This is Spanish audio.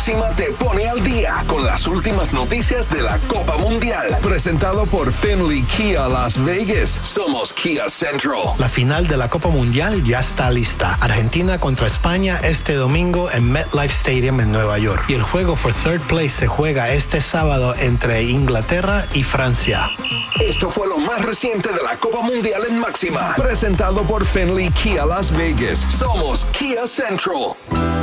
Máxima te pone al día con las últimas noticias de la Copa Mundial. Presentado por Finley Kia Las Vegas. Somos Kia Central. La final de la Copa Mundial ya está lista. Argentina contra España este domingo en MetLife Stadium en Nueva York. Y el juego for third place se juega este sábado entre Inglaterra y Francia. Esto fue lo más reciente de la Copa Mundial en Máxima. Presentado por Finley Kia Las Vegas. Somos Kia Central.